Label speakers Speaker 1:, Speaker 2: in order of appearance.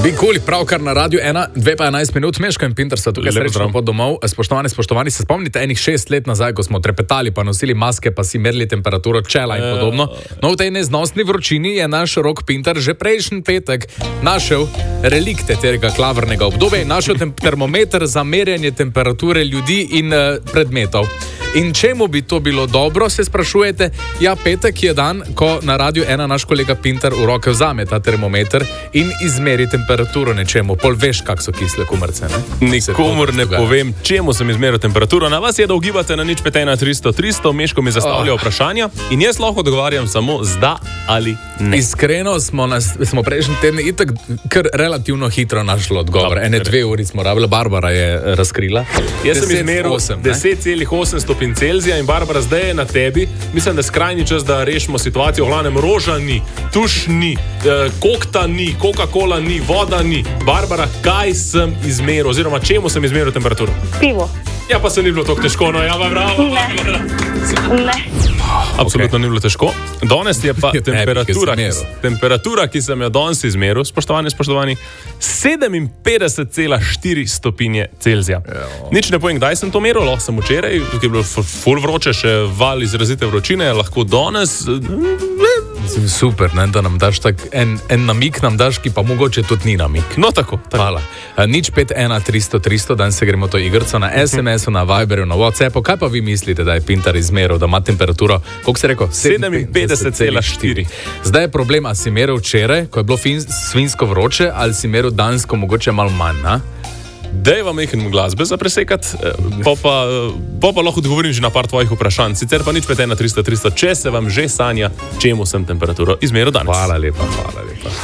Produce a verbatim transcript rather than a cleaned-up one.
Speaker 1: Bikuli, pravkar na radiju ena, dve pa enajst minut, Meško in Pinter sta tukaj srečno pod domov. Spoštovani, spoštovani, se spomnite enih šest let nazaj, ko smo trepetali, pa nosili maske, pa si merili temperaturo čela in podobno. No, v tej neznosni vročini je naš Rok Pinter že prejšnji petek našel relikte tega klavrnega obdobja in našel tem termometer za merjanje temperature ljudi in uh, predmetov. In čemu bi to bilo dobro, se sprašujete? Ja, petek je dan, ko na radiju ena naš kolega Pinter v roke vzame ta termometer in izmeri temperaturo nečemu. Pol veš, kak so kisle kumrce, ne?
Speaker 2: Nikomur ne povem, čemu sem izmeril temperaturo. Na vas je, da ugibate na nič pet ena tristo tristo, Meško mi zastavlja oh. vprašanja in jaz lahko odgovarjam samo z da ali ne.
Speaker 1: Iskreno smo, nas, smo prejšnji teden itak kar relativno hitro našli odgovor. Ene dve uri smo rabili, Barbara je razkrila.
Speaker 2: Jaz sem izmeril deset celih osem stopinj Celzija in Barbara, zdaj je na tebi. Mislim, da je skrajni čas, da rešimo situacijo. V glavnem, roža ni, tuš ni, eh, kokta ni, Coca-Cola ni, voda ni. Barbara, kaj sem izmeril, oziroma čemu sem izmeril temperaturo?
Speaker 3: Pivo.
Speaker 2: Ja, pa se ni bilo tako težko, no, ja, bravo.
Speaker 3: Ne. Ne.
Speaker 2: Absolutno
Speaker 1: Okay.
Speaker 2: ni bilo težko. Danes je pa
Speaker 1: Je
Speaker 2: temperatura,
Speaker 1: ne,
Speaker 2: ki, temperatura, ki sem jo danes izmeril, spoštovani, spoštovani, sedeminpetdeset cela štiri stopinje Celzija.
Speaker 1: Jo.
Speaker 2: Nič ne povem, kdaj sem to meril, lahko sem včeraj, tukaj je bilo ful vroče, še val izrazite vročine, lahko danes.
Speaker 1: Mislim, super, ne, da nam daš tak en, en namik, nam daš, ki pa mogoče tudi ni namik.
Speaker 2: No, tako. tako.
Speaker 1: Hvala. A, nič pet ena tristo tristo, danes se gremo to igrco na es em esu, na Viberju, na WhatsAppu. Kaj pa vi mislite, da je Pinter izmeril, da ima temperaturo, koliko se reko?
Speaker 2: sedeminpetdeset cela štiri.
Speaker 1: Zdaj je problem, a si meril včeraj, ko je bilo fin, svinsko vroče, ali si meril dansko mogoče malo manj, na?
Speaker 2: Dej vam nekaj glasbe za presekat, pa pa, pa pa lahko odgovorim že na par tvojih vprašanj. Sicer pa nič pet ena tristo tristo, če se vam že sanja, čemu sem temperaturo izmeril danes.
Speaker 1: Hvala lepa, hvala lepa.